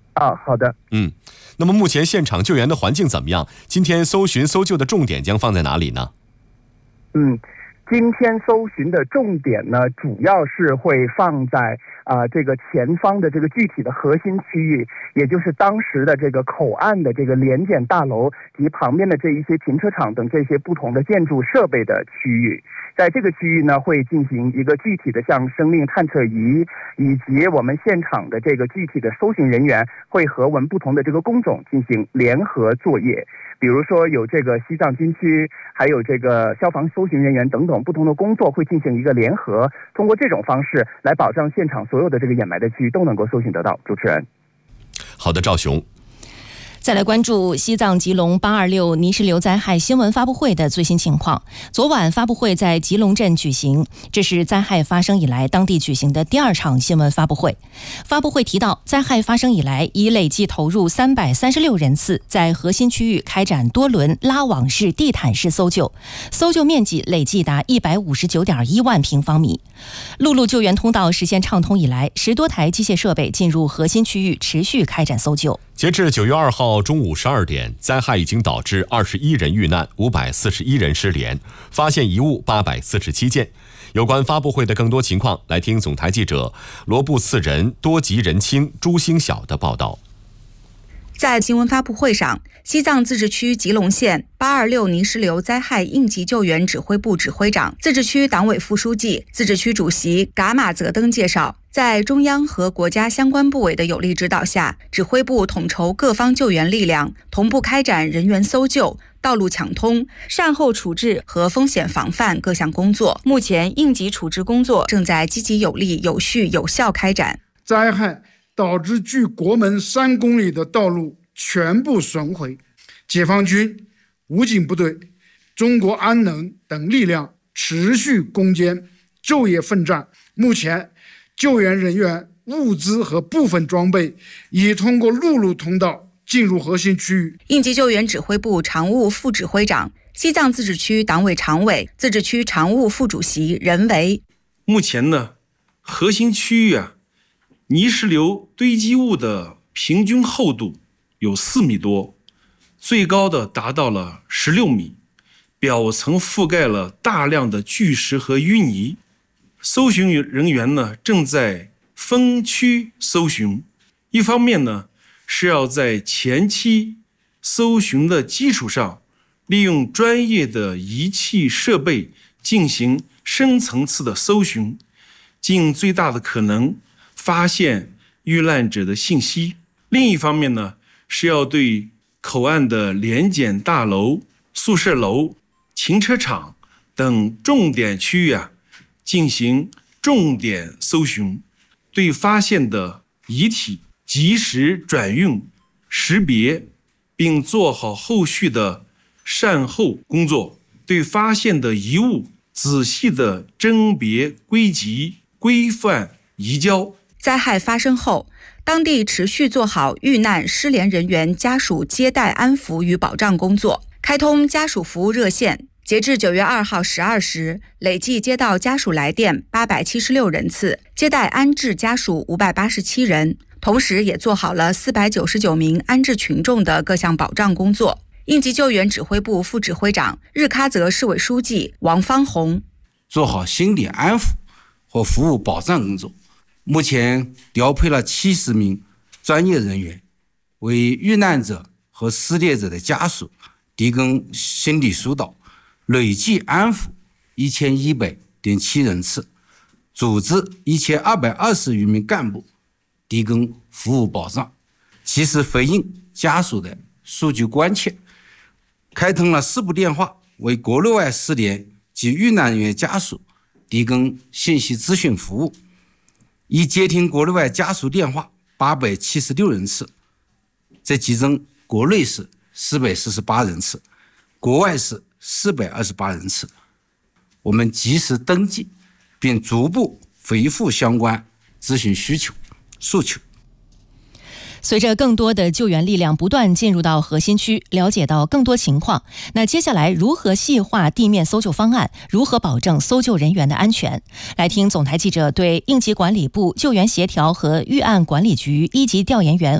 好的。 那么目前现场救援的环境怎么样？今天搜寻搜救的重点将放在哪里呢？ 今天搜寻的重点呢，主要是会放在这个前方的这个具体的核心区域，也就是当时的这个口岸的这个联检大楼及旁边的这一些停车场等这些不同的建筑设备的区域。在这个区域呢，会进行一个具体的像生命探测仪，以及我们现场的这个具体的搜寻人员会和我们不同的这个工种进行联合作业。比如说有这个西藏军区，还有这个消防搜寻人员等等不同的工作会进行一个联合，通过这种方式来保障现场所有的这个掩埋的区域都能够搜寻得到。主持人。 好的，赵雄。 再来关注西藏吉隆826泥石流灾害新闻发布会的最新情况。昨晚发布会在吉隆镇举行，这是灾害发生以来当地举行的第2场新闻发布会。发布会提到，灾害发生以来已累计投入336人次，在核心区域开展多轮拉网式、地毯式搜救，搜救面积累计达159.1万平方米。陆路救援通道实现畅通以来，10多台机械设备进入核心区域，持续开展搜救。 截至9月2号中午12点，灾害已经导致21人遇难，541人失联，发现遗物847件。有关发布会的更多情况，来听总台记者罗布次仁、多吉仁清、朱星晓的报道。 在新闻发布会上，西藏自治区吉隆县826泥石流灾害应急救援指挥部指挥长、自治区党委副书记、自治区主席噶玛泽登介绍，在中央和国家相关部委的有力指导下，指挥部统筹各方救援力量，同步开展人员搜救、道路抢通、善后处置和风险防范各项工作。目前，应急处置工作正在积极有力、有序、有效开展。 灾害导致距国门3公里的道路全部损毁，解放军、武警部队、中国安能等力量持续攻坚，昼夜奋战。目前，救援人员、物资和部分装备已通过陆路通道进入核心区域。 应急救援指挥部常务副指挥长、西藏自治区党委常委、自治区常务副主席任维。 目前呢，核心区域泥石流堆积物的平均厚度有4米多，最高的达到了16米，表层覆盖了大量的巨石和淤泥。搜寻人员呢正在分区搜寻，一方面呢是要在前期搜寻的基础上，利用专业的仪器设备进行深层次的搜寻，尽最大的可能发现遇难者的信息。另一方面呢，是要对口岸的联检大楼、宿舍楼、停车场等重点区域进行重点搜寻，对发现的遗体及时转运、识别，并做好后续的善后工作，对发现的遗物仔细的甄别、归集、规范移交。 灾害发生后，当地持续做好遇难失联人员家属接待安抚与保障工作，开通家属服务热线。截至9月2号12时，累计接到家属来电876人次，接待安置家属587人，同时也做好了499名安置群众的各项保障工作。应急救援指挥部副指挥长、日喀则市委书记王方红， 做好心理安抚和服务保障工作。目前调配了70名专业人员，为遇难者和失联者的家属提供心理疏导，累计安抚1100.7人次，组织1220余名干部提供服务保障，及时回应家属的诉求关切，开通了4部电话，为国内外失联及遇难人员家属提供信息咨询服务，已接听国内外家属电话876人次，这其中国内是448人次，国外是428人次。我们及时登记，并逐步回复相关咨询需求诉求。 随着更多的救援力量不断进入到核心区，了解到更多情况，那接下来如何细化地面搜救方案，如何保证搜救人员的安全？来听总台记者对应急管理部救援协调和预案管理局1级调研员